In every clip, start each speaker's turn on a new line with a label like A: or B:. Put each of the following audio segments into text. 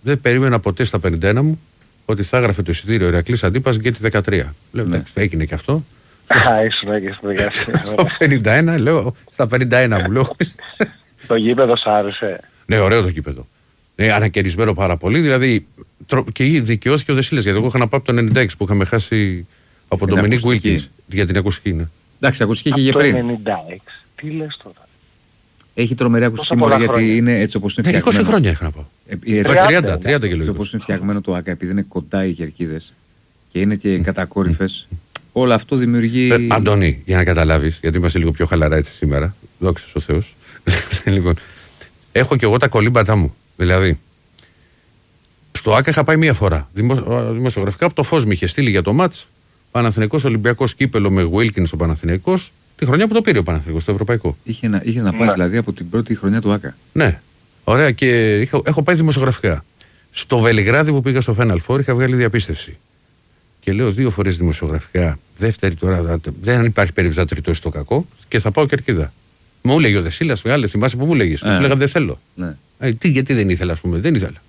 A: Δεν περίμενα ποτέ στα 51 μου ότι θα έγραφε το εισιτήριο Ηρακλής Αντίπας Γκέτη 13. Λέω, εντάξει, έγινε και αυτό. Στο 51, λέω, στα 51 μου λέω.
B: Το γήπεδο σ' άρεσε?
A: Ναι, ωραίο το γήπεδο. Ανακαιρισμένο πάρα πολύ, δηλαδή και δικαιώθηκε ο Δεσίλας, γιατί εγώ είχα να πάω από το 96 που είχαμε χάσει από τον Ντομινίκ Βίλκινς για την ακουστική. Ναι.
C: Εντάξει, ακουστική είχε και πριν.
B: Το 96, τι λες τώρα?
C: Έχει τρομερή ακουστική μόλι γιατί είναι έτσι όπως είναι φτιαγμένο.
A: 20 χρόνια είχα να πάω. 30 και λίγο.
C: Έτσι όπως είναι φτιαγμένο το ΆΚΑ, επειδή είναι κοντά οι κερκίδες και είναι και κατακόρυφες, όλο αυτό δημιουργεί.
A: Αντώνη, για να καταλάβεις, γιατί είμαστε λίγο πιο χαλαρά έτσι σήμερα, δόξα ο Θεός. Λοιπόν, έχω κι εγώ τα κολύμπατά μου. Δηλαδή, στο ΆΚΑ είχα πάει μία φορά. Δημοσιογραφικά από το Φως με είχε στείλει για το μάτς Παναθηναϊκός Ολυμπιακός κύπελο με Βίλκινς ο Παναθηναϊκός τη χρονιά που το πήρε ο Παναθηναϊκός στο Ευρωπαϊκό.
C: Είχε να πάει δηλαδή από την πρώτη χρονιά του ΆΚΑ.
A: Ναι, ωραία, και έχω πάει δημοσιογραφικά. Στο Βελιγράδι που πήγα στο Final Four είχα βγάλει διαπίστευση. Και λέω 2 φορές δημοσιογραφικά. Δεύτερη τώρα δεν υπάρχει περίπτωση να τριτώσει το κακό και θα πάω Κερκίδα. Μου έλεγε ο Δεσίλας, μεγάλε, θυμάσαι που μου έλεγε. Σου λέγανε δεν θέλω.
C: Ναι.
A: Γιατί δεν ήθελα, ας πούμε, δεν ήθελα.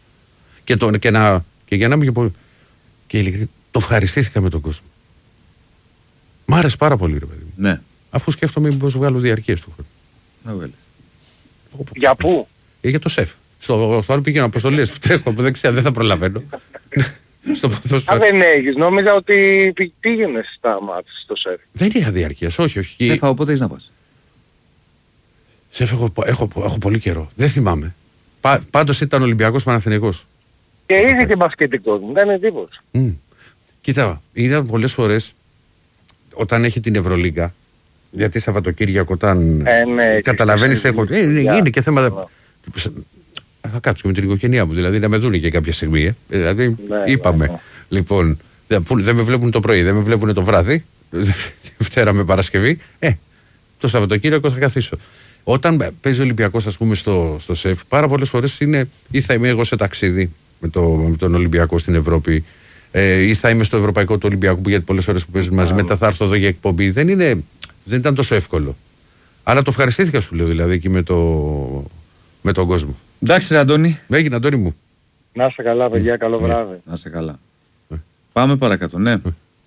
A: Και για να μην πω. Και ειλικρινά, το ευχαριστήθηκα με τον κόσμο. Μ' άρεσε πάρα πολύ, ρε παιδί μου.
C: Ναι.
A: Αφού σκέφτομαι πώς βγάλω διαρκείες του χρόνου.
C: Να βγάλεις.
B: Για πού?
A: Για το σεφ. Στο άλλο πήγαινα αποστολές. Τρέχω από δεξιά, δεν θα προλαβαίνω.
B: Αν δεν έχεις, νόμιζα ότι πήγαινες στα μάτς στο σεφ.
A: Δεν είχα διαρκείες, όχι.
C: Σεφ, οπότε έχεις να πας?
A: Σεφ, έχω πολύ καιρό. Δεν θυμάμαι. Πάντως ήταν Ολυμπιακός Παναθηναϊκός.
B: Και είσαι και μπασκετικός, δεν είναι τίποτα.
A: Κοίτα, είδα πολλές φορές όταν έχει την Ευρωλίγκα, γιατί Σαββατοκύριακο όταν καταλαβαίνεις είναι και θέματα. Θα κάτσουμε με την οικογένειά μου, δηλαδή να με δουν και κάποια στιγμή. Δηλαδή είπαμε. Λοιπόν, δεν με βλέπουν το πρωί, δεν με βλέπουν το βράδυ, Δευτέρα με Παρασκευή. Το Σαββατοκύριακο θα καθίσω. Όταν παίζει ο Ολυμπιακός, ας πούμε, στο ΣΕΦ, πάρα πολλές φορές είναι ή θα είμαι εγώ σε ταξίδι με τον Ολυμπιακό στην Ευρώπη, ή θα είμαι στο Ευρωπαϊκό του Ολυμπιακού, γιατί πολλές ώρες που παίζουν μαζί, μετά θα έρθω εδώ για εκπομπή. Δεν ήταν τόσο εύκολο. Αλλά το ευχαριστήθηκα, σου λέω, δηλαδή, εκεί με τον κόσμο.
C: Εντάξει, Αντώνη.
A: Έγινε, Αντώνη μου.
B: Να είστε καλά, παιδιά, καλό βράδυ.
C: Να είστε καλά. Πάμε παρακάτω, ναι.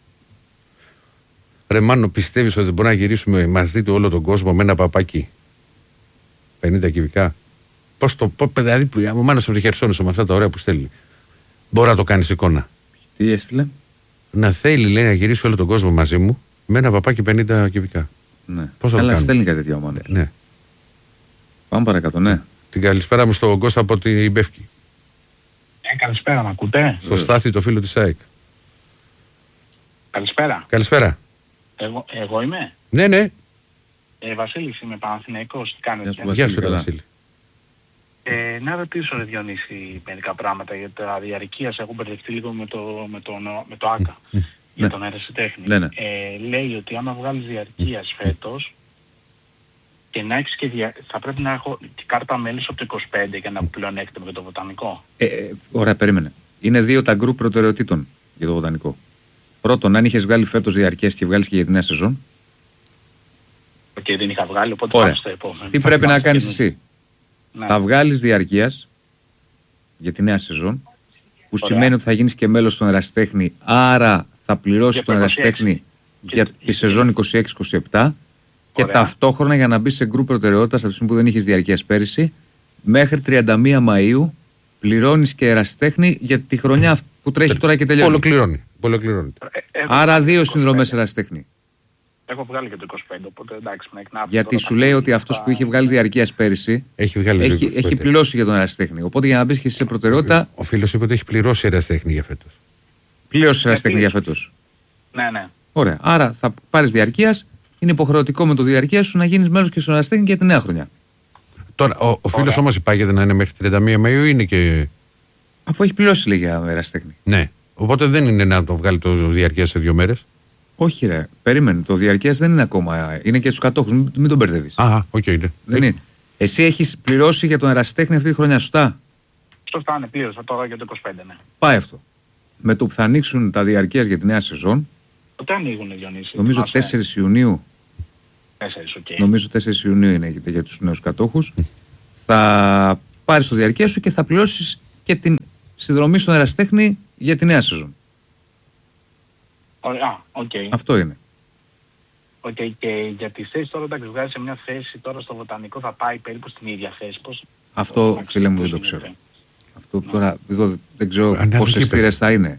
A: Ρε Μάνο, πιστεύεις ότι μπορούμε να γυρίσουμε μαζί του όλο τον κόσμο με ένα παπάκι 50 κυβικά? Πώς δηλαδή, ο Μάνος από τη Χερσόνησο με αυτά τα ωραία που στέλνει, μπορεί να το κάνεις εικόνα?
C: Τι έστειλε?
A: Να θέλει, λέει, να γυρίσει όλο τον κόσμο μαζί μου με ένα παπάκι 50 κυβικά.
C: Ναι.
A: Πώς θα
C: το
A: κάνει?
C: Στέλνει κάτι τέτοιο ο Μάνος.
A: Ναι.
C: Πάμε παρακάτω, ναι.
A: Την καλησπέρα μου στον Κώστα από την Πεύκη.
B: Καλησπέρα, με ακούτε?
A: Στο Στάθη, το φίλο της ΑΕΚ.
B: Καλησπέρα.
A: Καλησπέρα.
B: Εγώ είμαι.
A: Ναι.
B: Βασίλης είμαι, Παναθηναϊκός. Τι κάνετε?
A: Γεια σου, Βασίλη.
B: Να ρωτήσω, ρε Διονύση, μερικά πράγματα για τα διαρκείας. Έχω μπερδευτεί λίγο με το ΆΚΑ για τον αερασιτέχνη.
C: Ναι.
B: Λέει ότι άμα βγάλεις διαρκείας φέτος και να έχεις θα πρέπει να έχω και κάρτα μέλους από το 25 για να πλεονέκτημα για το βοτανικό.
C: Ωραία, περίμενε. Είναι 2 τα γκρουπ προτεραιοτήτων για το βοτανικό. Πρώτον, αν είχες βγάλει φέτος διαρκείας και βγάλεις και για τη νέα σεζόν.
B: Και δεν είχα βγάλει, οπότε πάμε στο επόμενο.
C: Τι πρέπει να κάνεις εσύ? Ναι. Θα βγάλεις διαρκείας για τη νέα σεζόν, που σημαίνει ότι θα γίνεις και μέλος στον ερασιτέχνη, άρα θα πληρώσεις τον ερασιτέχνη για τη σεζόν 26-27 και ταυτόχρονα για να μπεις σε γκρουπ προτεραιότητας, από τη στιγμή που δεν είχες διαρκείας πέρυσι, μέχρι 31 Μαΐου πληρώνεις και ερασιτέχνη για τη χρονιά που τρέχει τώρα και τελειώνει.
A: Ολοκληρώνει.
C: Άρα 2 συνδρομές ερασιτέχνη.
B: Έχω βγάλει και το 25, οπότε εντάξει, με εκνάφει.
C: Γιατί σου λέει ότι αυτός που είχε βγάλει διαρκείας πέρυσι έχει πληρώσει για τον ερασιτέχνη. Οπότε για να μπεις και εσύ σε προτεραιότητα.
A: Ο φίλος είπε ότι έχει πληρώσει ερασιτέχνη για φέτος.
C: Πλήρωσε ερασιτέχνη για φέτος.
B: Ναι.
C: Ωραία. Άρα θα πάρεις διαρκείας. Είναι υποχρεωτικό με το διαρκείας σου να γίνεις μέλος και στον ερασιτέχνη για τη νέα χρονιά.
A: Τώρα, ο φίλος όμως υπάγεται να είναι μέχρι 31 Μαΐου, είναι και.
C: Αφού έχει πληρώσει, λέει, για ερασιτέχνη.
A: Ναι. Οπότε δεν είναι να το βγάλει το διαρκείας σε 2 μέρες.
C: Όχι, ρε. Περίμενε. Το διαρκείας δεν είναι ακόμα. Είναι και στους κατόχους. Μην τον μπερδεύεις.
A: οκ.
C: Δεν είναι. Εσύ έχεις πληρώσει για τον ερασιτέχνη αυτή τη χρονιά, σωστά?
B: Σωστά, ναι, πλήρωσα τώρα για το 25, ναι.
C: Πάει αυτό. Με το που θα ανοίξουν τα διαρκείας για τη νέα σεζόν.
B: Πότε ανοίγουνε, Διονύση?
C: Νομίζω 4 Ιουνίου.
B: 4,
C: Νομίζω 4 Ιουνίου είναι για τους νέους κατόχους. Θα πάρεις το διαρκεία σου και θα πληρώσεις και την συνδρομή στον ερασιτέχνη για τη νέα σεζόν.
B: Okay.
C: Αυτό είναι.
B: Okay, και για τη θέση τώρα, εντάξει, βγάζει σε μια θέση τώρα στο Βοτανικό, θα πάει περίπου στην ίδια θέση.
C: Αυτό, φίλε μου, δεν το ξέρω. Αυτό τώρα δεν ξέρω πόσες θύρες θα είναι.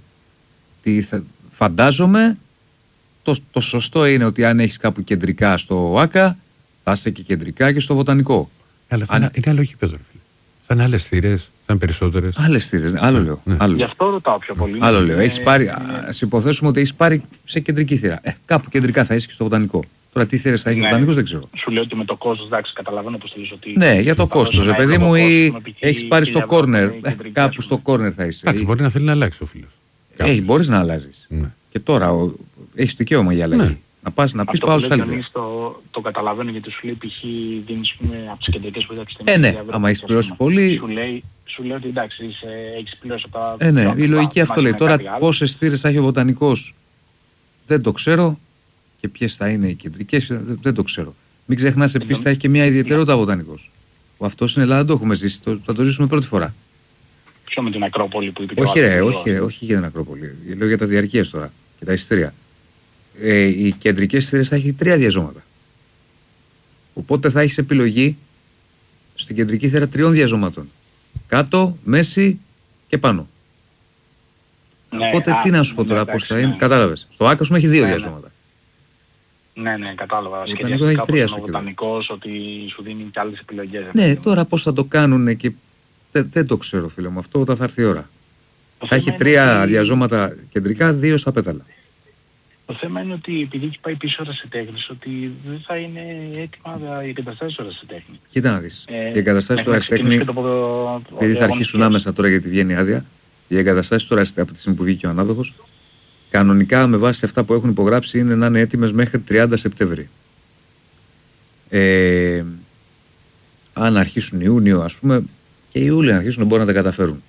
C: Φαντάζομαι το σωστό είναι ότι αν έχεις κάπου κεντρικά στο ΆΚΑ, θα είσαι και κεντρικά και στο Βοτανικό.
A: Αλλά είναι άλλο γήπεδο, φίλε. Θα είναι άλλες θύρες, θα είναι περισσότερες.
C: Άλλες θύρες, άλλο λέω.
A: Ναι.
B: Γι' αυτό ρωτάω πιο πολύ.
C: Άλλο λέω. Έχεις πάρει, ας υποθέσουμε ότι έχεις πάρει σε κεντρική θύρα. Κάπου κεντρικά θα είσαι και στο Βοτανικό. Τώρα τι θύρες θα έχει ο Βοτανικός δεν ξέρω.
B: Σου λέω ότι με το κόστος, εντάξει, καταλαβαίνω πως θέλεις ότι.
C: Ναι, για το κόστος, παιδί μου, ή έχεις πάρει στο κόρνερ. Κάπου στο κόρνερ θα είσαι.
A: Εντάξει, μπορεί να θέλει να αλλάξει ο φίλος.
C: Μπορείς να αλλάζεις. Και τώρα έχεις δικαίωμα για αλλαγή. Να πεις πάω σε άλλη.
B: Το καταλαβαίνω γιατί σου λέει π.χ. δίνεις από τις κεντρικές που είδατε
C: στην ναι, άμα έχεις πληρώσει πολύ.
B: Σου λέει ότι εντάξει, έχεις πληρώσει τα.
C: Ναι, η λογική αυτό λέει. Τώρα πόσες θύρες θα έχει ο Βοτανικός δεν το ξέρω και ποιες θα είναι οι κεντρικές δεν το ξέρω. Μην ξεχνάς επίσης θα έχει και μια ιδιαιτερότητα ο Βοτανικός. Αυτό στην Ελλάδα το έχουμε ζήσει, θα το ζήσουμε πρώτη φορά.
B: Ποιο με την Ακρόπολη που είπε.
C: Όχι για την Ακρόπολη. Λέω για τα διαρκείας τώρα και τα εισιτήρια. Οι κεντρικές θύρες θα έχει 3 διαζώματα. Οπότε θα έχεις επιλογή στην κεντρική θύρα 3 διαζώματων. Κάτω, μέση και πάνω. Ναι, οπότε τι να σου πω τώρα, πώς θα είναι, κατάλαβες. Στο ΆΚΑ σου έχει 2 διαζώματα.
B: Ναι, κατάλαβα.
C: Βοτανικό θα έχει 3 στο
B: Βοτανικός ότι σου δίνει και άλλες επιλογές.
C: Ναι, τώρα πώς θα το κάνουν και δεν το ξέρω, φίλε μου. Αυτό όταν θα έρθει η ώρα. Θα έχει 3 διαζώματα κεντρικά, 2 στα πέταλα.
B: Το θέμα είναι ότι επειδή έχει πάει πίσω ερασιτέχνης, ότι δεν θα είναι έτοιμα οι εγκαταστάσεις του ερασιτέχνη.
C: Κοίτα να δεις. Οι εγκαταστάσεις του ερασιτέχνη, επειδή θα αρχίσουν άμεσα τώρα γιατί βγαίνει άδεια, οι εγκαταστάσεις του ερασιτέχνη από τη στιγμή που βγήκε ο ανάδοχος, κανονικά με βάση αυτά που έχουν υπογράψει είναι να είναι έτοιμες μέχρι 30 Σεπτέμβρη. Αν αρχίσουν Ιούνιο, ας πούμε, και Ιούλιο να αρχίσουν, μπορούν να τα καταφέρουν.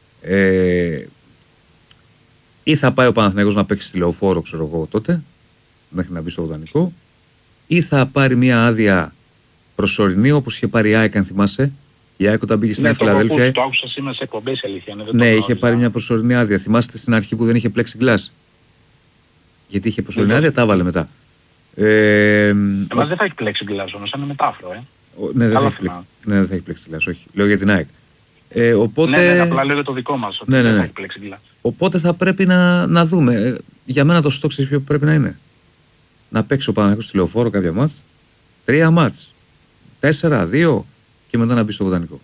C: Ή θα πάει ο Παναθηναϊκός να παίξει στη Λεωφόρο, ξέρω εγώ τότε, μέχρι να μπει στο Βοτανικό, ή θα πάρει μια άδεια προσωρινή όπως είχε πάρει η ΑΕΚ, αν θυμάσαι. Η ΑΕΚ όταν πήγε στη Νέα Φιλαδέλφια.
B: Το άκουσα σήμερα σε εκπομπές, αλήθεια.
C: Ναι, είχε πάρει μια προσωρινή άδεια. Θυμάστε στην αρχή που δεν είχε plexiglass. Γιατί είχε προσωρινή άδεια, τα έβαλε μετά.
B: Εμάς δεν θα έχει plexiglass όμως, θα είναι μετάφρο,
C: Ναι, δεν θα έχει plexiglass, όχι. Λέω για την ΑΕΚ. Οπότε...
B: Ναι, απλά λέω για το δικό μας, ότι δεν θα έχει plexiglass.
C: Οπότε θα πρέπει να δούμε. Για μένα το στόχο ξέρεις ποιο πρέπει να είναι. Να παίξει ο Παναθηναϊκός στη Λεωφόρο κάποια μάτς, 3 μάτς, 4, 2 και μετά να μπει στο Βοτανικό.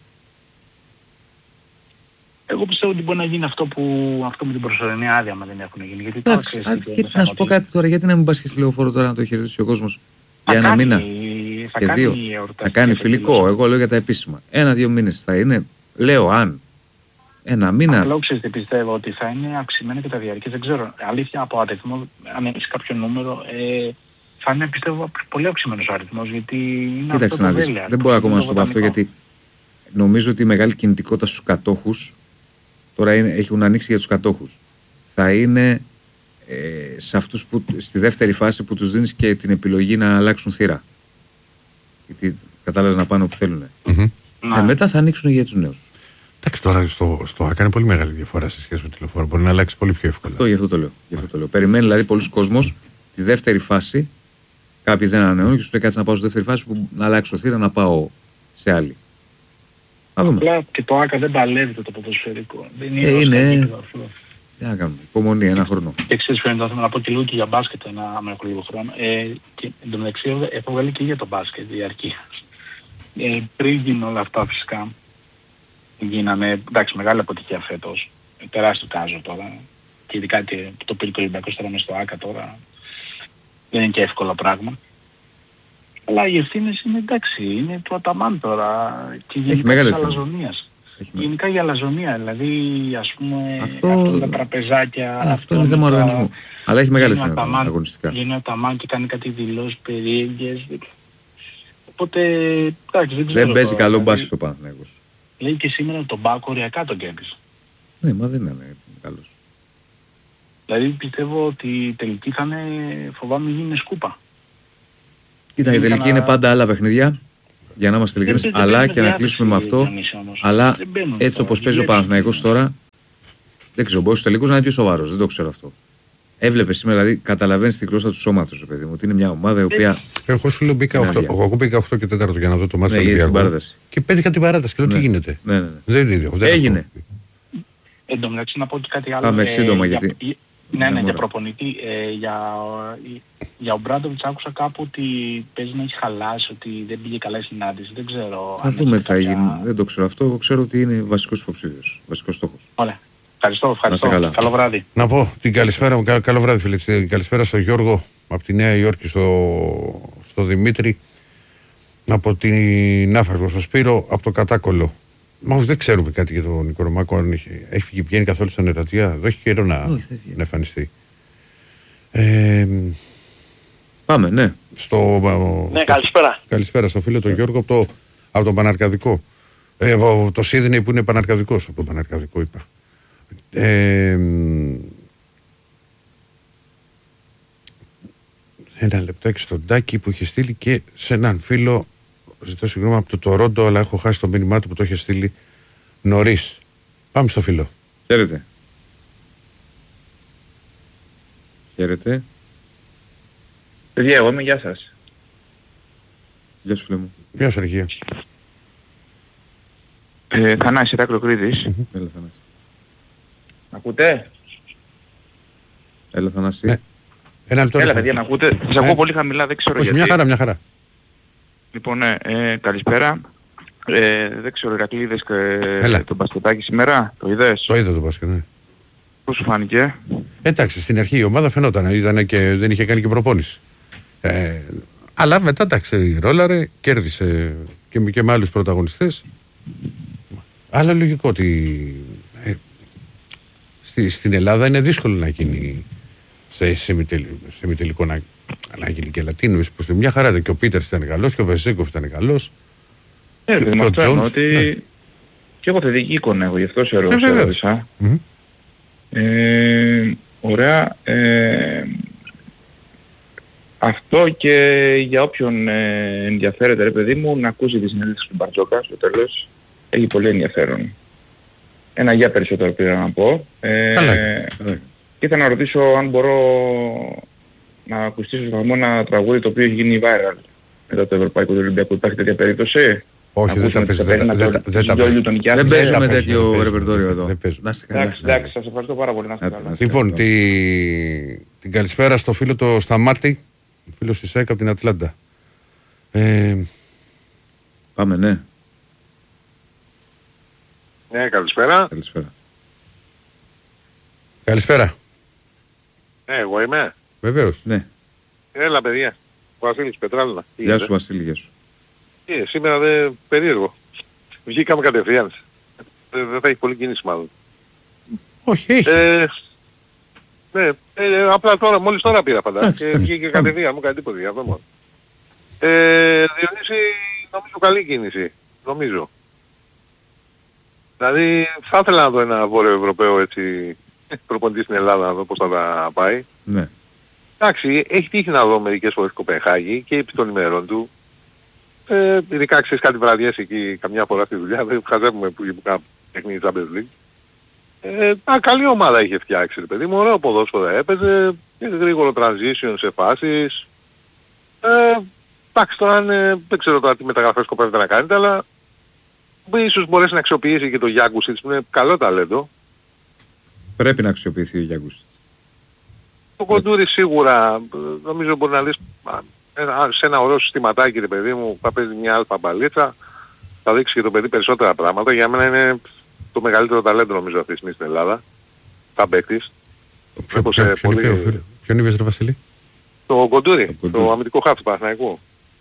B: Εγώ πιστεύω ότι μπορεί να γίνει αυτό με την προσωρινή άδεια, μα δεν έχουν γίνει. Γιατί τώρα
C: και να σου πω κάτι τώρα, γιατί να μην πας και στη Λεωφόρο τώρα να το χαιρετήσει ο κόσμος για 1 μήνα και 2. Θα κάνει φιλικό. Εγώ λέω για τα επίσημα. 1-2 μήνες θα είναι. Λέω αν. 1 μήνα.
B: Απλά ξέρετε, πιστεύω ότι θα είναι αυξημένα και τα διαρκές. Δεν ξέρω. Αλήθεια από αριθμό, αν έχεις κάποιο νούμερο, θα είναι πιστεύω πολύ αυξημένος ο αριθμός. Γιατί είναι
C: κοίταξε
B: αυτό
C: να δεις. Δεν μπορώ ακόμα να σου το πω αυτό γιατί νομίζω ότι η μεγάλη κινητικότητα στους κατόχους τώρα έχουν ανοίξει για τους κατόχους. Θα είναι σε αυτούς που στη δεύτερη φάση που τους δίνεις και την επιλογή να αλλάξουν θύρα. Γιατί κατάλαβες να πάνε όπου θέλουν. Μετά θα ανοίξουν για τους νέους.
A: Εντάξει, τώρα στο ΆΚΑ είναι πολύ μεγάλη διαφορά σε σχέση με τη Λεωφόρο. Μπορεί να αλλάξει πολύ πιο εύκολα.
C: Γι' αυτό το λέω. Περιμένει δηλαδή πολλούς κόσμος τη δεύτερη φάση. Κάποιοι δεν ανανεώνουν και σου λέει κάτσε να πάω στη δεύτερη φάση που να αλλάξω θύρα να πάω σε άλλη. Να δούμε.
B: Απλά και το ΆΚΑ δεν παλεύεται το ποδοσφαιρικό. Δεν
C: είναι. Τι να κάνουμε. Υπομονή, 1 χρόνο.
B: Και ξέρεις ποιο είναι το θέμα, να πω και λίγο και για μπάσκετ, άμα έχω λίγο χρόνο. Και εν τω μεταξύ έχω βγάλει και για το μπάσκετ διαρκείας. Πριν γίνουν όλα αυτά φυσικά. Γίνανε, εντάξει, μεγάλη αποτυχία φέτος. Τεράστιο κάζο τώρα. Και ειδικά το πήρε ο Ολυμπιακός τώρα μες στο ΆΚΑ τώρα. Δεν είναι και εύκολο πράγμα. Αλλά οι ευθύνες είναι εντάξει, είναι του Αταμάν τώρα. Και γενικά της αλαζονίας. Γενικά η αλαζονία, δηλαδή ας πούμε αυτά τα τραπεζάκια.
C: Αυτό είναι θέμα οργανισμού. Αλλά έχει μεγάλη ευθύνη αγωνιστικά.
B: Γίνει ο Αταμάν και κάνει κάτι δηλώσεις περίεργες. Οπότε εντάξει, δεν ξέρω.
C: Δεν παίζει καλό μπάσκετ ο Παναθηναϊκός.
B: Λέει και σήμερα τον Μπάκο οριακά τον κέρδισε.
C: Ναι, μα δεν είναι καλός.
B: Δηλαδή πιστεύω ότι η τελική θα είναι, φοβάμαι γίνει σκούπα.
C: Κοίτα, η τελική είναι πάντα άλλα παιχνίδια. για να είμαστε ειλικρινείς, αλλά και να κλείσουμε με αυτό. Αλλά έτσι όπως παίζει ο Παναθηναϊκός τώρα, δεν ξέρω, μπορεί στους τελικούς να είναι πιο σοβαρός, δεν το ξέρω αυτό. Έβλεπε σήμερα, δηλαδή καταλαβαίνεις τη γλώσσα του σώματος, παιδί μου, ότι είναι μια ομάδα η οποία.
A: Εγώ σου λέω μπήκα 8 και 4 για να δω το μάτι του Ολυμπιακού. Και παίζει την παράταση και εδώ τι γίνεται.
C: Ναι.
A: Δεν είναι ίδιο.
C: Έγινε.
B: Εν τω μεταξύ να πω και κάτι άλλο.
C: Πάμε σύντομα γιατί.
B: Ναι, για προπονητή. Για ο Μπράντοβιτς άκουσα κάπου ότι παίζει να έχει χαλάσει, ότι δεν πήγε καλά η συνάντηση. Δεν ξέρω.
C: Θα δούμε τι θα γίνει. Δεν το ξέρω αυτό. Εγώ ξέρω ότι είναι βασικός υποψήφιος. Βασικός στόχος.
B: Ωραία. Ευχαριστώ. Καλό βράδυ.
A: Να πω την καλησπέρα μου. Καλό βράδυ, φίλε. Την καλησπέρα στον Γιώργο από τη Νέα Υόρκη, στο Δημήτρη, από την Ναύαρχο, στο Σπύρο, από το Κατάκολο. Μα δεν ξέρουμε κάτι για τον Νικορομάκο, αν έχει βγαίνει καθόλου στα νερατεία. Δεν έχει καιρό να εμφανιστεί.
C: Πάμε, ναι.
B: Ναι, καλησπέρα.
A: Καλησπέρα στο φίλο τον Γιώργο από τον Παναρκαδικό. Το Σίδνεϊ που είναι Παναρκαδικός, από τον Παναρκαδικό είπα. Ένα λεπτάκι στον Τάκη που είχε στείλει και σε έναν φίλο. Ζητώ συγγνώμη από το Τορόντο, αλλά έχω χάσει το μήνυμά του που το είχε στείλει νωρίς. Πάμε στο φίλο.
C: Χαίρετε. Χαίρετε.
D: Παιδιά, εγώ είμαι, γεια σας.
C: Γεια σου, φίλε μου.
A: Γεια σου, Αργία.
D: Θανάση, Ηρακλοκρίτης.
C: Έλα, Θανάση.
D: Ακούτε?
C: Έλα, Θανάση.
A: Ναι. Έλα,
D: παιδιά, να ακούτε. Σας ακούω πολύ χαμηλά, δεν ξέρω.
A: Όχι,
D: γιατί.
A: Μια χαρά.
D: Λοιπόν, καλησπέρα. Δεν ξέρω, Ηρακλή, είδες το μπασκετάκι σήμερα, το είδες?
A: Το είδα το μπασκετ, ναι.
D: Πώς σου φάνηκε?
A: Εντάξει, στην αρχή η ομάδα φαινόταν, ήταν και δεν είχε κάνει και προπόνηση. Αλλά μετά, εντάξει, ρόλαρε, κέρδισε και με άλλους πρωταγωνιστές. Αλλά λογικό ότι στην Ελλάδα είναι δύσκολο να γίνει σε μη τελικό να γίνει και Λατίνο. Μια χαρά ήταν και ο Πίτερς ήταν καλός και ο Βεζέγκοφ ήταν καλός.
D: Και ο Τζόνς. Ότι και εγώ θετική εικόνα έχω, γι' αυτό σε ρώτησα. Ωραία. Αυτό και για όποιον ενδιαφέρεται, ρε παιδί μου, να ακούσει τη συνέντευξη του Μπαρτζόκα στο τέλος. Έχει πολύ ενδιαφέρον. Ένα για περισσότερο πήρα να πω. Ήθελα να ρωτήσω αν μπορώ να ακουστεί στο σταθμό ένα τραγούδι το οποίο έχει γίνει viral μετά το Ευρωπαϊκό του Ολυμπιακού. Υπάρχει τέτοια περίπτωση?
A: Όχι, δεν τα παίζει.
C: Δεν παίζουμε τέτοιο ρεπερτόριο εδώ.
D: Εντάξει, σας ευχαριστώ πάρα πολύ.
A: Λοιπόν, την καλησπέρα στο φίλο το Σταμάτη, φίλος της ΕΚ από την Ατλάντα.
C: Πάμε, ναι.
E: Ναι, καλησπέρα.
A: Καλησπέρα.
E: Ναι, εγώ είμαι.
A: Βεβαίως.
C: Ναι.
E: Έλα, παιδιά. Ο Βασίλης Πετράλωνα.
C: Γεια σου, Βασίλη, γεια σου.
E: Σήμερα δεν περίεργο. Βγήκαμε κατευθείαν. Δεν θα έχει πολύ κίνηση μάλλον.
A: Όχι, έχει.
E: Ναι, απλά τώρα, μόλις τώρα πήρα φαντάζομαι. Και βγήκε κατευθείαν, μου κάνει τίποτα για αυτό μόνο. Διονύση, νομίζω καλή κίνηση. Νομίζω. Δηλαδή θα ήθελα να δω ένα Βόρειο Ευρωπαίο έτσι προπονητή στην Ελλάδα, να δω πώς θα τα πάει.
C: Ναι.
E: Εντάξει, έχει τύχει να δω μερικές φορές Κοπενχάγη και επί των ημερών του. Ειδικά ξέρεις κάτι βραδιές εκεί καμιά φορά στη δουλειά, δεν χαζεύουμε που κάνουμε παιχνίδι Champions League. Καλή ομάδα είχε φτιάξει, ρε παιδί μου, ωραίο ποδόσφαιρο έπαιζε, γρήγορο transition σε φάσεις. Εντάξει, τώρα δεν ξέρω τώρα τι μεταγραφές σκοπεύετε να κάνετε, αλλά ίσως μπορέσει να αξιοποιήσει και το Γιάνκουσιτς που είναι καλό ταλέντο.
C: Πρέπει να αξιοποιηθεί ο Γιάνκουσιτς.
E: Το Κοντούρι σίγουρα νομίζω μπορεί να δεις σε ένα ωραίο συστηματάκι, ρε παιδί μου, θα παίζει μια αλφα μπαλίτσα, θα δείξει και το παιδί περισσότερα πράγματα. Για μένα είναι το μεγαλύτερο ταλέντο νομίζω αυτή τη στιγμή στην Ελλάδα, θα παίκτης.
A: Ποιον είπες ρε Βασίλη?
E: Το Κοντούρι, το αμυντικό χαφ του Παναθηναϊκού.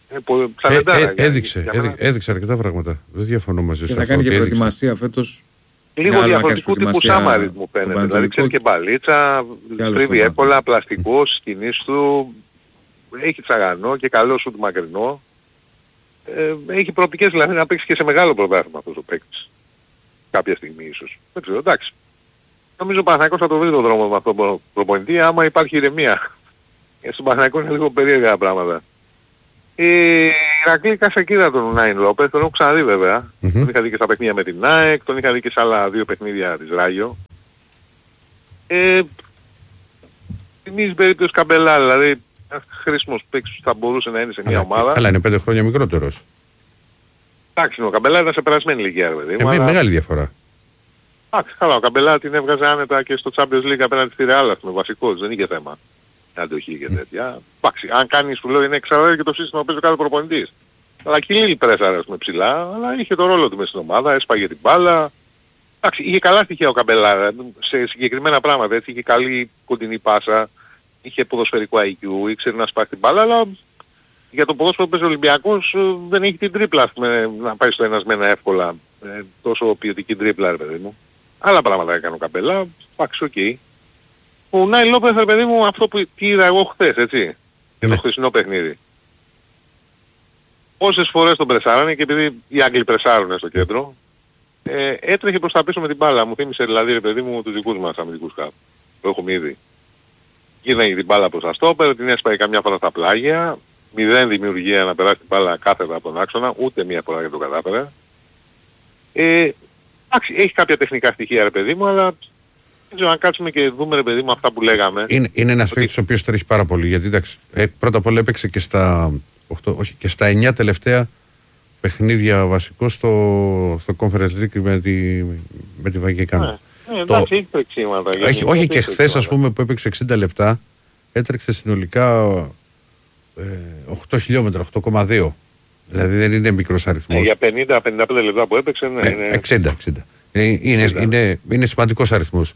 A: Έδειξε αρκετά πράγματα. Δεν διαφωνώ μαζί σου.
C: Και θα κάνει και προετοιμασία φέτος.
E: Λίγο διαφορετικού τύπου Σάμαριτ μου φαίνεται. Δηλαδή ξέρει και μπαλίτσα, τρίβει εύκολα, πλαστικός, σκηνής του, έχει τσαγανό και καλό σου του μακρινό. Έχει προοπτικές δηλαδή να παίξει και σε μεγάλο πρωτάθλημα αυτός ο παίκτης. Κάποια στιγμή ίσως. Δεν ξέρω, εντάξει. Νομίζω ο Παναθηναϊκός θα το βρει τον δρόμο με αυτόν τον προπονητή άμα υπάρχει ηρεμία. Στον Παναθηναϊκό είναι λίγο περίεργα πράγματα. Ηρακλή Κασεκίδα τον Ουνάι Λόπεθ, τον έχω ξαναδεί βέβαια. Τον είχα δει και στα παιχνίδια με την ΑΕΚ, τον είχα δει και σε άλλα 2 παιχνίδια της Ράγιο. Θυμίζει περίπτωση Καμπελά, δηλαδή ένας χρήσιμος παίκτης που θα μπορούσε να είναι σε μια ομάδα.
A: Αλλά είναι 5 χρόνια μικρότερος.
E: Εντάξει, ο Καμπελά ήταν σε περασμένη ηλικία, παιδί.
A: Μεγάλη διαφορά.
E: Εντάξει, καλά, ο Καμπελά την έβγαζε άνετα και στο Champions League απέναντι στη Real, με βασικός, δεν είχε θέμα. Αντοχή και τέτοια. Εντάξει, αν κάνει, σου λέω, είναι εξαρτάται και το σύστημα που παίζει ο κάθε προπονητής. Αλλά και η Λίλ πρέσαρε ψηλά, αλλά είχε το ρόλο του μες στην ομάδα, έσπαγε την μπάλα. Εντάξει, είχε καλά στοιχεία ο Καμπελά σε συγκεκριμένα πράγματα, έτσι, είχε καλή κοντινή πάσα, είχε ποδοσφαιρικό IQ, ήξερε να σπάσει την μπάλα, αλλά για το ποδόσφαιρο που παίζει ο Ολυμπιακός δεν έχει την τρίπλα να πάει στο ένας με ένα εύκολα, τόσο ποιοτική τρίπλα, ρε παιδί μου. Άλλα πράγματα έκανε ο Καμπελά, εντάξει, οκ. Ο Ουνάι Λόπεθ, ρε παιδί μου, αυτό που είδα εγώ χθες, έτσι, για το χθεσινό παιχνίδι. Πόσες φορές τον πρεσάρανε και επειδή οι Άγγλοι πρεσάρουν στο κέντρο, έτρεχε προς τα πίσω με την μπάλα. Μου θύμισε δηλαδή, ρε παιδί μου, τους δικούς μας αμυντικούς κάπου. Το έχουμε ήδη. Γύρναγε την μπάλα προς τα στόπερ, την έσπαγε καμιά φορά στα πλάγια, 0 δημιουργία να περάσει την μπάλα κάθετα από τον άξονα, ούτε μία φορά δεν το κατάφερε. Εντάξει, έχει κάποια τεχνικά στοιχεία, ρε παιδί μου, αλλά δεν ξέρω αν κάτσουμε και δούμε, ρε παιδί μου, αυτά που λέγαμε.
A: Είναι ένας παίκτης ο οποίος τρέχει πάρα πολύ, γιατί εντάξει, πρώτα απ' όλα έπαιξε και στα 9 τελευταία παιχνίδια βασικό στο Conference League με τη Βαγγεκάνο.
E: Εντάξει, έχει τρεξίματα.
A: Όχι και χθες, ας πούμε, που έπαιξε 60 λεπτά, έτρεξε συνολικά 8 χιλιόμετρα, 8,2. Δηλαδή δεν είναι μικρός αριθμός.
E: Για 50-55 λεπτά που έπαιξε, ναι.
A: 60. Είναι σημαντικός αριθμός.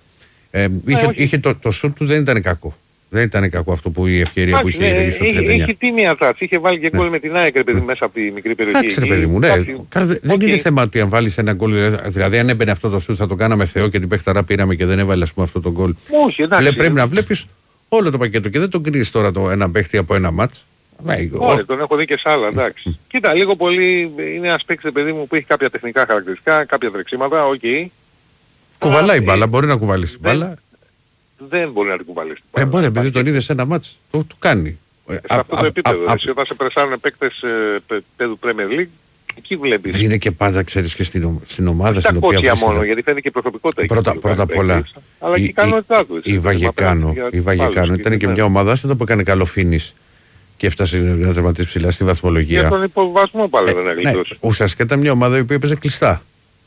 A: Το σουτ του δεν ήταν κακό. Δεν ήταν κακό αυτό που η ευκαιρία που είχε στο 39.
E: Είχε τίμια τάση, είχε βάλει και γκολ με την ΑΕΚ, παιδί, μέσα από τη μικρή περιοχή.
A: Εντάξει, ρε παιδί μου, ναι. Δεν είναι θέμα ότι αν βάλεις ένα γκολ, δηλαδή αν έμπαινε αυτό το σουτ θα το κάναμε Θεό και την παίχταρα πήραμε και δεν έβαλε, ας πούμε, αυτό το γκολ.
E: Όχι, εντάξει.
A: Πρέπει να βλέπεις όλο το πακέτο και δεν τον κρίνεις τώρα ένα παίχτη από ένα μάτς.
E: Όχι, τον έχω δει και σε άλλα, εντάξει. Κοίτα, λίγο πολύ είναι ένας παίκτης, παιδί μου, που έχει κάποια τεχνικά χαρακτηριστικά, κάποια τρεξίματα, οκ.
A: Κουβαλάει μπάλα, μπορεί να κουβαλήσει μπάλα.
E: Δεν μπορεί να την κουβαλήσει.
A: Μπορεί, επειδή τον είδε σε ένα μάτς, το κάνει.
E: Σε αυτό το επίπεδο, εσύ όταν σε πρεσάρουν παίκτες επίπεδου Premier League, εκεί βλέπεις.
A: Δεν είναι και πάντα, ξέρεις, και στην ομάδα στην οποία
E: βρίσκεται. Μόνο, γιατί φαίνεται και προσωπικότητα.
A: Πρώτα απ' όλα,
E: αλλά και η ικανότητά του.
A: Η Βαγεκάνο ήταν και μια ομάδα άσχετα που έκανε καλό φίνις και έφτασε να τερματίσει ψηλά στη βαθμολογία.
E: Για τον υποβασμό πάλι δεν έγλειτος.
A: Ουσιαστικά ήταν μια ομάδα η οποία έπαιζε κλειστά.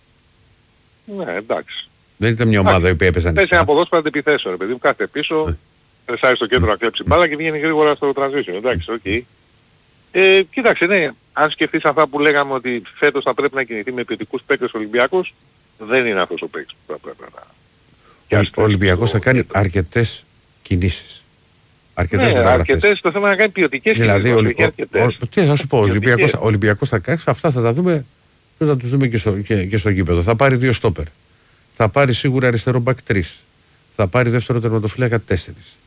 E: Ναι, εντάξει.
A: Δεν ήταν μια ομάδα η οποία έπαιζε
E: ανοιχτά. Θες ένα ποδόσφαιρο αντιπιθέσεων, παιδί μου, κάθεται πίσω, πρεσάρει στο κέντρο να κλέψει μπάλα και βγαίνει γρήγορα στο transition. Εντάξει, οκ. Κοίταξε, ναι, αν σκεφτείς αυτά που λέγαμε ότι φέτος θα πρέπει να κινηθεί με ποιοτικούς παίκτες Ολυμπιακός, δεν είναι αυτός ο παίκτης που θα πρέπει να...
A: Ο Ολυμπιακός θα κάνει αρκετές κινήσεις.
E: Αρκετές, το θέμα είναι να κάνει ποιοτικές κινήσεις.
A: Δηλαδή, τι θα σου πω, ο Ολυμπιακός θα κάνει, αυτά θα τα δούμε, θα τους δούμε και στο γήπεδο. Θα πάρει 2 στόπερ. Θα πάρει σίγουρα αριστερό μπακ 3. Θα πάρει δεύτερο τερματοφύλακα 4.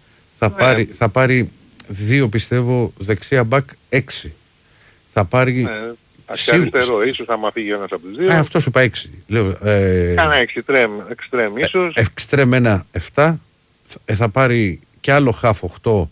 A: Θα πάρει 2, πιστεύω, δεξιά μπακ 6. Θα πάρει...
E: αριστερό, ίσως άμα φύγει ένας από τους 2.
A: Αυτό σου πάει 6.
E: Κάνα εξτρέμ ίσως.
A: Εξτρέμ 1, 7. Θα πάρει και άλλο χαφ 8.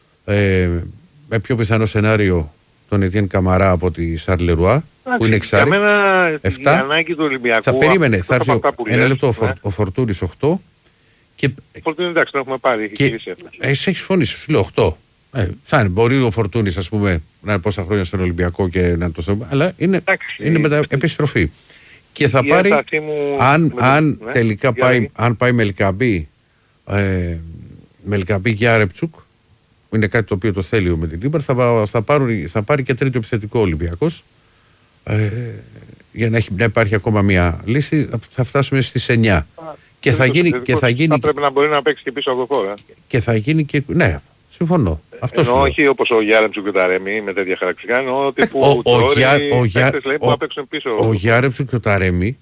A: Με πιο πιθανό σενάριο τον Ετιέν Καμαρά από τη Σαρλερουά. Που είναι εξάρι.
E: Για μένα η ανάγκη του Ολυμπιακού...
A: Θα περίμενε, θα έρθει ένα λεπτό ο Φορτούνης 8.
E: Ο Φορτούνης, εντάξει, τον έχουμε πάρει, έχει κλείσει αυτό.
A: Εσύ έχεις φωνήσει, σου λέω 8. Μπορεί ο Φορτούνης, ας πούμε, να είναι πόσα χρόνια στον Ολυμπιακό και να το θέλουμε, αλλά είναι με επιστροφή. Και θα πάρει, αν τελικά πάει με Ελκαμπή Γιάρεπτσουκ, που είναι κάτι το οποίο το θέλει με την Λίμπαρ, θα πάρει και τρίτο επιθετικό Ολυμπιακός. Για να υπάρχει ακόμα μια λύση, θα φτάσουμε στις 9. Και θα γίνει.
E: Θα πρέπει να μπορεί να παίξει και πίσω από το χώρο.
A: Και θα γίνει και. Ναι, συμφωνώ.
E: Ενώ όχι όπως ο Γιάρεμτσουκ και ο Ταρέμι με τέτοια χαρακτηριστικά, ενώ ότι
A: ο Γιάρεμτσουκ και ο Ταρέμι,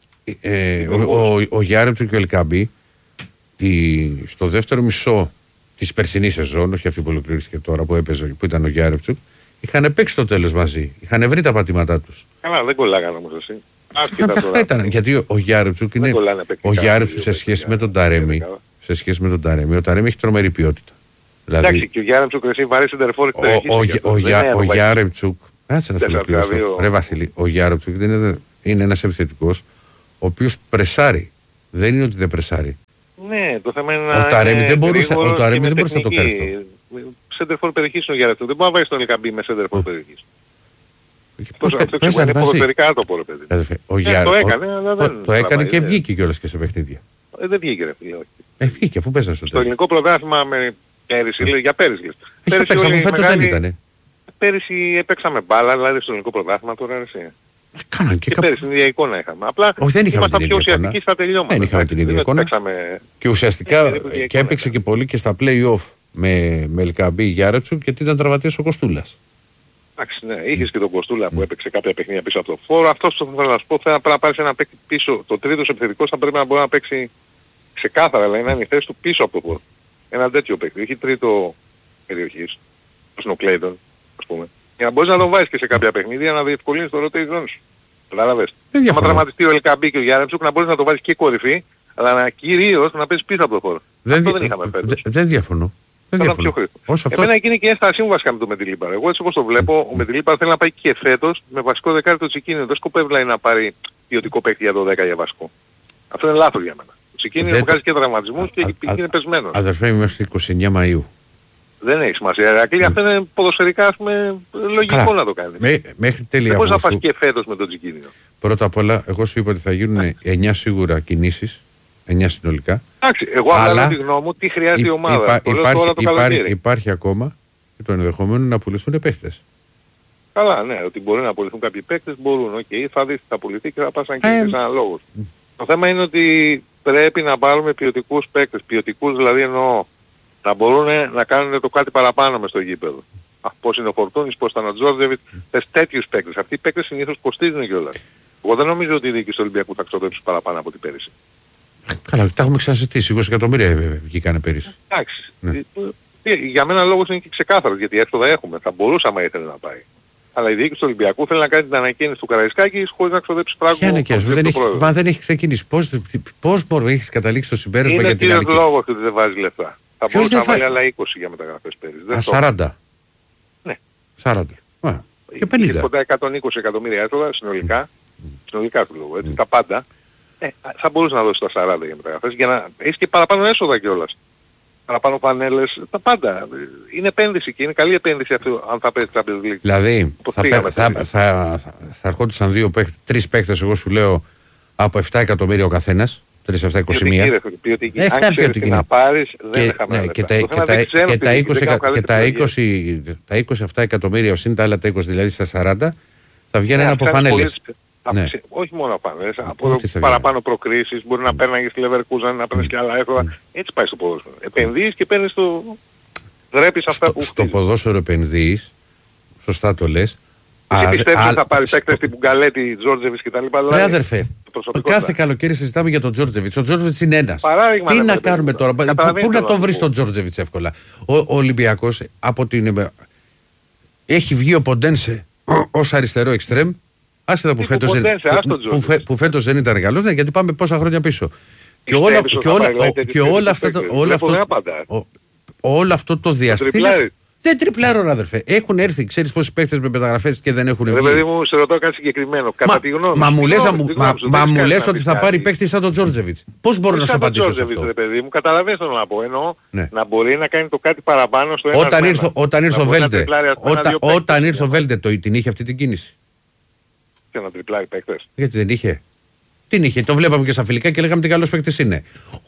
A: ο Γιάρεμτσουκ και ο Ελκαμπή, στο δεύτερο μισό της περσινής σεζόν, όχι αυτή που ολοκληρίστηκε τώρα που ήταν ο Γιάρεμτσουκ, είχαν παίξει το τέλος μαζί. Είχαν βρει τα πατήματά τους.
E: Καλά, δεν κολλάγανε όμως εσύ. Άσχετα
A: γιατί ο Γιάρεμτσουκ είναι. Ο Γιάρεμτσουκ σε σχέση με τον Ταρέμι. Ο Ταρέμι έχει τρομερή ποιότητα.
E: Εντάξει, και ο Γιάρεμτσουκ εσύ βαρύ σεντερφόρ.
A: Ο Γιάρεμτσουκ Κάτσε να σε ολοκληρώσω. Ρε Βασίλη, ο Γιάροπτσουκ είναι ένας επιθετικός ο οποίος πρεσάρει. Δεν είναι ότι δεν πρεσάρει.
E: Ναι, το θέμα είναι να.
A: Ο Ταρέμι δεν μπορούσε να το κάνει αυτό.
E: Σέντερφορ περιοχής είναι ο Γιάροπτσουκ. Δεν μπορεί να βάζει τον Λικαμπή με σέντερφορ περιοχής.
A: Αυτό
E: είναι ποδοσφαιρικά το πω, ρε παιδί.
A: Το έκανε και βγήκε κιόλας και σε παιχνίδια.
E: Δεν βγήκε, ρε φίλε.
A: Βγήκε αφού πέσανε στο τέλος.
E: Στο ελληνικό πρωτάθλημα με πέρυσι, για πέρυσι.
A: Πέρυσι αφού φέτος δεν ήτανε.
E: Πέρυσι έπαιξαμε μπάλα, δηλαδή στο ελληνικό πρωτάθλημα τώρα εσύ.
A: Κάναν και
E: πέρυσι την ίδια εικόνα είχαμε. Απλά ήμασταν πιο ουσιαστικοί στα τελειώματα.
A: Δεν είχαμε την ίδια εικόνα. Και ουσιαστικά και έπαιξε και πολύ και στα play-off με Ελκαμπή Γιάρετσου γιατί ήταν τραυματίας ο Κοστούλας.
E: Εντάξει, ναι, είχες και τον Κοστούλα που έπαιξε κάποια παιχνίδια πίσω από το φόρο. Αυτός που θα ήθελα να σου πω πρέπει να πάρεις ένα παίκτη πίσω. Το τρίτος επιθετικός θα πρέπει να μπορεί να παίξει ξεκάθαρα, δηλαδή να είναι η θέση του πίσω από το φόρο. Ένα τέτοιο παίκτη. Έχει τρίτο περιοχής, όπως είναι ο Κλέιτον, ας πούμε. Για να μπορείς να τον βάζεις και σε κάποια παιχνίδια να διευκολύνεις το rotation σου. Κατάλαβες. Άμα τραυματιστεί ο Ελκαμπή και ο Γιάρετσουκ να μπορείς να τον βάζεις και κορυφή, αλλά κυρίως να παίζεις πίσω από το φόρο. Αυτό δεν είχαμε φέτος.
A: Δεν διαφωνώ.
E: Εμένα εκείνη και η ένστασή μου βασικά με το Μεντιλίπαρ. Εγώ έτσι όπως το βλέπω, ο Μεντιλίπαρ θέλει να πάει και φέτος με βασικό δεκάρι το Τσικίνιο. Δεν σκοπεύει δηλαδή να πάρει ποιοτικό παίκτη για το 10 για βασικό. Αυτό είναι λάθος για μένα. Το Τσικίνιο βγάζει και τραυματισμούς και είναι πεσμένος.
A: Αδερφέ, είμαστε 29 Μαΐου.
E: Δεν έχει σημασία. Ερακλή, αυτό είναι ποδοσφαιρικά, ας πούμε, λογικό να το κάνει.
A: Μέχρι τέλεια.
E: Δεν μπορείς να πας και φέτος με το Τσικίνιο.
A: Πρώτα απ' όλα, εγώ σου είπα ότι θα γίνουν 9 σίγουρα κινήσεις. 9 συνολικά.
E: Εντάξει, εγώ αλλά τη γνώμη μου τι χρειάζεται η ομάδα.
A: Υπάρχει ακόμα και το ενδεχόμενο να πουληθούν παίχτες.
E: Καλά, ναι, ότι μπορεί να πουληθούν κάποιοι παίχτες μπορούν. Θα δεις θα πουληθεί και θα πας αν και αναλόγως. Το θέμα είναι ότι πρέπει να πάρουμε ποιοτικούς παίχτες. Ποιοτικούς δηλαδή εννοώ να μπορούν να κάνουν το κάτι παραπάνω μες στο γήπεδο. Πώς είναι ο Φορτούνης, πώς ήταν ο Τζόρτζεβιτς, θες τέτοιους παίχτες. Αυτοί οι παίχτες συνήθως κοστίζουν κιόλας. Εγώ δεν νομίζω ότι η διοίκηση του Ολυμπιακού θα ξοδέψει παραπάνω από την πέρυσι.
A: Καλά, τα έχουμε ξαναζητήσει. 20 εκατομμύρια βγήκανε πέρυσι.
E: Εντάξει. Ναι. Για μένα λόγος είναι και ξεκάθαρος, γιατί έξοδα έχουμε. Θα μπορούσαμε ήθελε να πάει. Αλλά η διοίκηση του Ολυμπιακού θέλει να κάνει την ανακαίνιση του Καραϊσκάκης χωρίς να ξοδέψει πράγμα.
A: Μα δεν έχει ξεκινήσει. Πώς μπορεί έχεις καταλήξει στο συμπέρασμα για την ανακαίνιση.
E: Είναι λόγος ότι δεν βάζει λεφτά. Θα μπορούσε να βάλει άλλα 20 για μεταγραφές πέρυσι.
A: 40.
E: Ναι.
A: 40. Και 50.
E: Είχε κοντά 120 εκατομμύρια έσοδα συνολικά. Συνολικά του λόγου. Έτσι, τα πάντα. Θα μπορούσε να δώσει τα 40 για μεταγραφές για να έχεις και παραπάνω έσοδα κιόλας. Παραπάνω πανέλες, τα πάντα. Είναι επένδυση και είναι καλή επένδυση αυτό αν θα παίζει Champions League.
A: Δηλαδή θα ερχόντουσαν 3 παίκτες, εγώ σου λέω, από 7 εκατομμύρια ο καθένας. 3-7-21.
E: Ποιοτική. Αν ξέρεις τι να πάρεις, δεν είναι χαμένα λεφτά.
A: Και τα 27 εκατομμύρια συν τα άλλα τα 20, δηλαδή στα 40, θα βγαίνουν από φανέλες.
E: Ναι. Όχι μόνο φανέλες, από παραπάνω προκρίσεις, μπορεί να παίρναγες στη Leverkusen, να παίρνεις και άλλα έσοδα. Έτσι πάει στο ποδόσφαιρο. Επενδύεις και παίρνεις το... Δρέπεις αυτά που...
A: Στο ποδόσφαιρο επενδύεις, σωστά το λες.
E: Και πιστεύεις ότι θα πάρει παίκτες τύπου Γκαλέτη, Τζόρτζεβιτς κτλ.
A: Ναι, αδερφέ. Κάθε καλοκαίρι συζητάμε για τον Τζόρτζεβιτς. Ο Τζόρτζεβιτς είναι ένας. Τι να κάνουμε τώρα, πού να τον βρεις τον Τζόρτζεβιτς εύκολα. Ο Ολυμπιακός από την... έχει βγει ο Ποντένσε ως αριστερό εξτρέμ. Άσχετα που φέτος δεν ήταν καλός, ναι, γιατί πάμε πόσα χρόνια πίσω. Και όλο αυτό το διαστήριο... Δεν τριπλάρω, αδερφέ. Έχουν έρθει, ξέρεις πόσοι παίχτες με μεταγραφές και δεν έχουν βγει.
E: Ρε παιδί μου, σε ρωτώ κάτι συγκεκριμένο. Κατά τη γνώμη
A: Μα μου λες ότι θα πάρει παίχτη σαν τον Τζόρτζεβιτς. Πώς μπορώ να σου απαντήσω σε αυτό.
E: Ρε παιδί μου, καταλαβαίνεις το να πω. Εννοώ να μπορεί να κάνει το κάτι παραπάνω στο ένα.
A: Όταν ήρθε ο Βέλτε, την είχε αυτή την κίνηση.
E: Και να τριπλάρει παίκτες.
A: Γιατί δεν είχε. Την είχε, το βλέπαμε και στα φιλικά και λέγαμε τι καλός παίκτης είναι.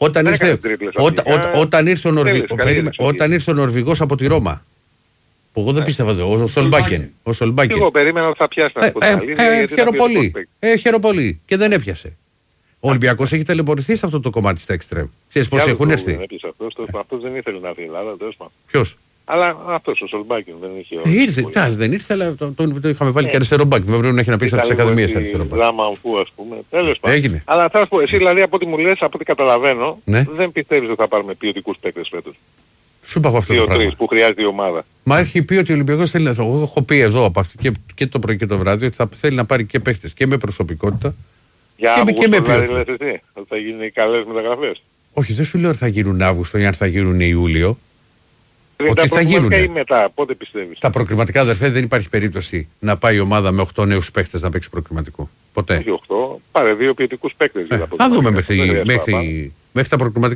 A: Όταν ήρθε ο Νορβηγός από τη Ρώμα, που εγώ δεν πίστευα, ο Σολμπάκεν.
E: Εγώ περίμενα ότι θα πιάσει να
A: χαίρο πολύ. Και δεν έπιασε. Ο Ολυμπιακός έχει ταλαιπωρηθεί σε αυτό το κομμάτι στα εξτρέμ. Ξέρεις πώς έχουν έρθει.
E: Αυτός δεν ήθελε να έρθει η Ελλάδα.
A: Ποιος?
E: Αλλά αυτός ο Σολμπάκεν δεν είχε.
A: Δεν ήρθε, αλλά το είχαμε βάλει και αριστερό μπακ. Δεν πρέπει να έχει να πει από τις ακαδημίες αριστερό μπακ.
E: Δράμα αμφού, ας πούμε. Τέλος πάντων. Αλλά θα σου πω, εσύ δηλαδή από ό,τι μου λες, από ό,τι καταλαβαίνω, δεν πιστεύεις ότι θα πάρουμε ποιοτικούς παίκτες φέτος.
A: Σου είπα αυτό το πράγμα.
E: Που χρειάζεται η ομάδα.
A: Μα έχει πει ότι ο Ολυμπιακός θέλει να. Εγώ έχω πει εδώ από αυτή και το πρωί και το βράδυ ότι θα θέλει να πάρει και παίκτες και με προσωπικότητα.
E: Και με ποιότητα. Ότι θα γίνουν οι καλές μεταγραφές.
A: Όχι, δεν σου λέω ότι θα γίνουν Αύγουστο ή αν θα γίνουν Ιούλιο. Ότι θα γίνουν.
E: Ή μετά, πότε πιστεύεις?
A: Στα προκριματικά, αδερφέ, δεν υπάρχει περίπτωση να πάει η ομάδα με 8 νέους παίχτες να παίξει προκριματικό. Ποτέ.
E: Όχι 8, πάρε 2 ποιοτικούς παίκτες.
A: Θα δούμε μέχρι τα προκριματικά.